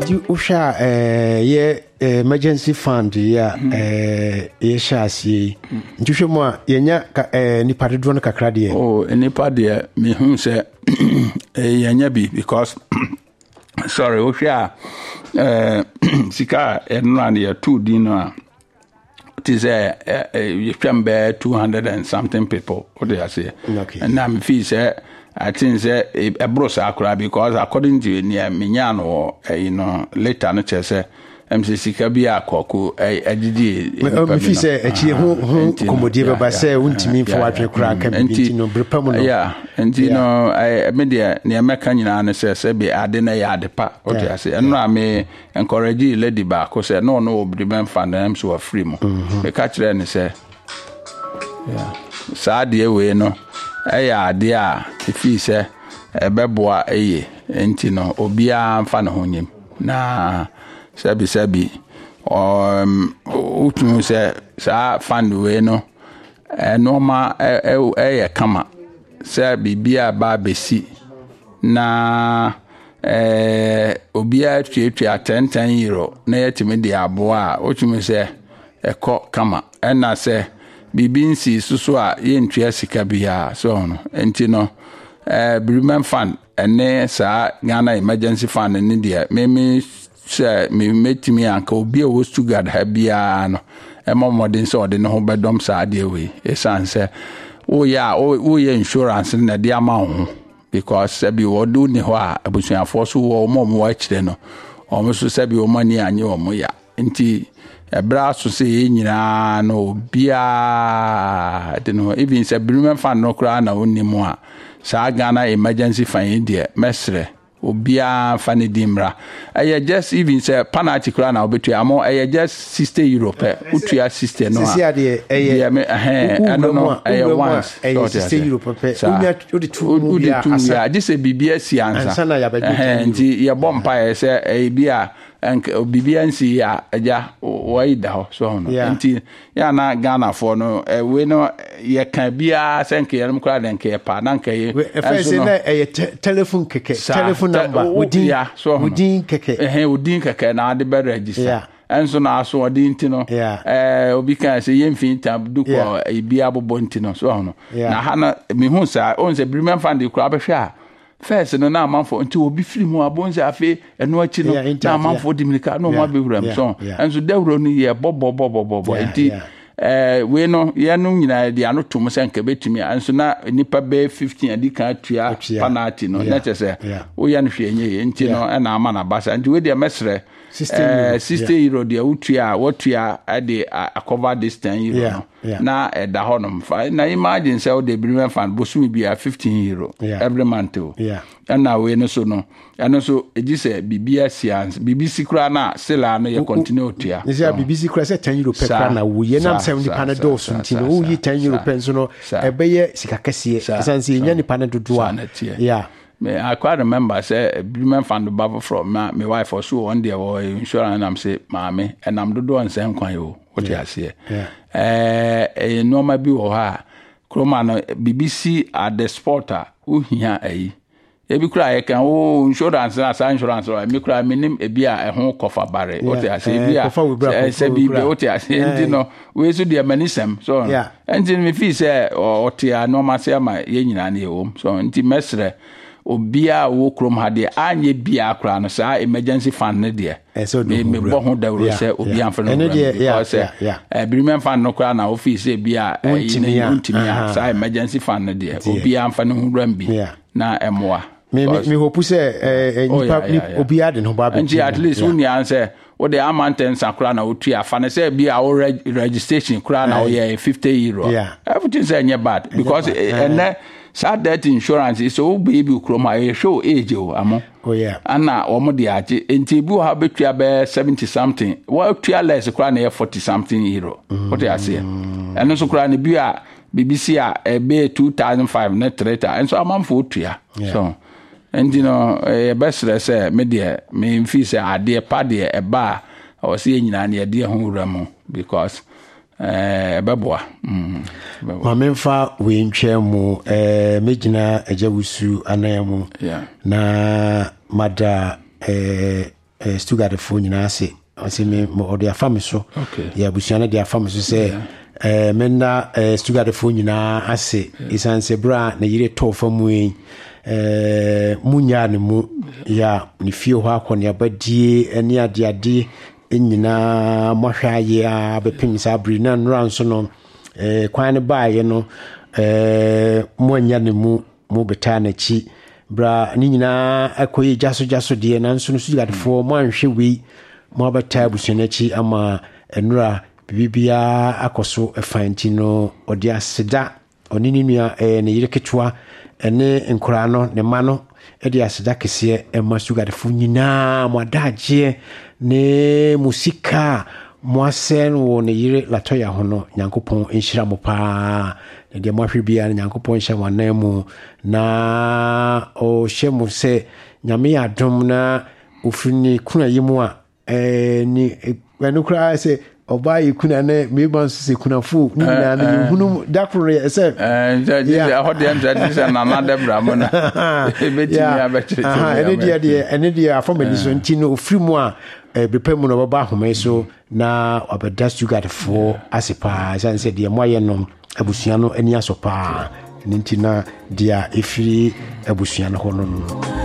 Nti usha ye emergency fund ya ye shasi nti hwemu a yenya nipa dodo no kakra de nipa de me hu se yenya bi because sorry usha sika enran ya 2 dino it is you can bear 200 and something people what they say and now me feel say I think say a brosa akura because according to me no later no say MCC kabia koku agidi me fi say echi ho komodie baba say untimi fo atwe kura ka bi no brepam no enti no me de ne meka nyina no say be ade na ya ade pa o dey say eno a me encourage lady ba ko say no obri men fan am so free mo me ka kire ne say sa de we no ade a fi say ebeboa enti no obia mfa ne ho nyem na sabi utunu se sa fund we no normal kama se bibia ba besi na obia twetwa 10 euro na yetimi de aboa utunu se eko kama na se bibinsi susu a yentwa sika bia so no enti no Briman fund ene sa Ghana emergency fund ni de me met me anka obi o Stuttgart ha bia no modern so de no bedom sa de we esanse o ya insurance na de ama ho because sabi wo do ni ho a abusuafo so wo mo akire no o mo so sabi wo mani anye wo mo ya nti ebra so se nyina no bia de no even se Briman fan no kra na wonimu a sa Ghana emergency fund de mesre obia fane dimra just even say penalty kra na obetu amo just 60 euro per utua 60 no I don't know once 60 euro per unya odi tu ya this bibia si ansa nti ye bompa say bia bibia nsi ya aja waida ho so no nti ya na Ghana for no we no ye kan bia senke yelm kra den ke pa na nke ye telephone keke telephone number udin keke udin keke na de be register enso na aso odin ti no obi kan say yemfin tab du ko bia bobo nti no so no na ha na me hu sa on se Briman fund kra be hwa first no na amanfo nti obi firi mu abonze afi eno achi no na amanfo dimilika no ma be wuram so enso dawro no ye bobo nti we no ye no nyina de ano to mo senka betumi enso na nipa be 15 adi kan atua panati no na chese wo ye no hwenye nti no na ama na basa nti we de mesre 60 euro de wotua ade cover this 10 euro no na da honom fa na imagine say o de Briman fan bosumi bia 15 euro every month and now we no so no and so ejise bibia science BBC kra na sela no ye continue tua ni say BBC kra say 10 euro per kra na wo ye nam 70 panado so ntino wo yi 10 euro per so no ebeye sikakese sanse nya ni panado do a I quite remember say Briman fan the baba from my wife or so one day or insurance and I'm say mommy and I'm do and say kwan yo what you say normal bi wo ha kroma no BBC at the sporter who hia ayi ebi kura e kan insurance na insurance me kura minim ebi a ho kofa bare what you say ebi a say bi what you say ndino we so dia manisem so and me feel say o tia normal say ma ye nyina na e wo so nti mesre obia wo krom ha de anye bia akra no sa emergency fund ne de me bo ho dawro se obia amfa no because Briman fund no kra na office bia untimi sa emergency fund ne de obia amfa no hu ram bi na emoa me hope say obia de no ba and at least when you answer what the amount and sakra na otua fa na say bia our registration kra na 50 euro everything say nya bad because and sad that insurance is so baby kroma e show age o amo ana omo de age enti bu ha betua be 70 something what tua less kra na 40 something euro what you say and so kra na bia BBC a be 2005 na treta and so amam for tua so and you know best say me de me feel say ade pa de e ba o se nyina na de ho wura because beboa Mamemfa we ntwemu mejina ajawusu anayamu na mada Stuttgart fo nyina ase ɔse me ɔde afa me so yɛ abusua no de afa me so sɛ mena Stuttgart fo nyina ase ɛsiane sɛ berɛ a na yere tɔɔ fa mu yi munyaa ne mu yɛ ne fie hɔ akɔneabadie ne adeade nyinaa mɔhwɛ ayɛ a bɛpem saa bere na nnora nso no kwan no baayɛ no moanya ne mu mo betaa n'akyi bra ne nyinaa akɔyɛ gya so deɛ nanso no Stuttgartfoɔ mo anhwɛ wei mo abɛtaa abusua n'akyi ama nnora biribiara akɔ so ɛfa nti no ɔde aseda ɔne ne nua ne yere ketewa ɛne nkoraa no ne ma no ɛde aseda kɛseɛ ɛma Stuttgartfoɔ nyinaa mo adagyeɛ ne musika mo asɛ no wɔ ne yere Latoya ho no Nyankopɔn nhyira mo paa na deɛ mo ahwɛ biara Nyankopɔn nhyɛ mo anan mu na ɔhyɛ mo sɛ Nyame yɛ adom na ofiri ne kuna yi mu a ni ɛno koraa sɛ ɔbaa yɛ kuna ne meba nso sɛ kunafo ne nyinaa no yɛhunu da koro yɛ sɛ ɛhɔ deɛ ntradi sɛ nana da bra mu no ɛbɛtumi abɛkyerɛkyerɛ ɛne deɛ afɔmani so nti no ofiri mu a bepɛ mu no ɔbɛba ahoma so na ɔbɛda Stuttgartfoɔ ase paa ɛsiane sɛ deɛ moayɛ no abusua no ani asɔ paa ɛno nti na deɛ ɛfiri abusua no hɔ no